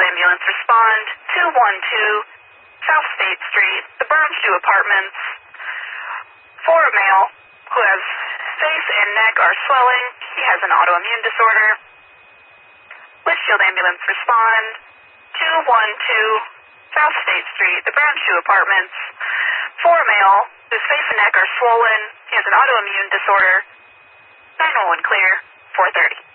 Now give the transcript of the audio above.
ambulance respond. 212 South State Street, the Brownstew Apartments. For a male who has face and neck are swelling. He has an autoimmune disorder. Litchfield ambulance respond. 212 South State Street, the Brownstew Apartments. For a male whose face and neck are swollen. He has an autoimmune disorder. 911 clear. 4:30.